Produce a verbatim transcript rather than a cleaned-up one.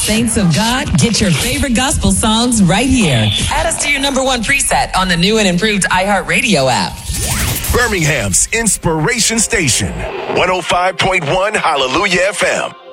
Saints of God, get your favorite gospel songs right here. Add us to your number one preset on the new and improved iHeartRadio app. Birmingham's Inspiration Station, one oh five point one Hallelujah F M.